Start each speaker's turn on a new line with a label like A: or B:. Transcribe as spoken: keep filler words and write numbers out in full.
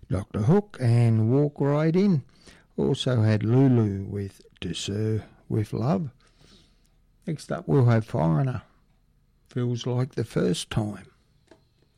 A: Doctor Hook and Walk Right In. Also had Lulu with To Sir With Love. Next up we'll have Foreigner, Feels Like the First Time.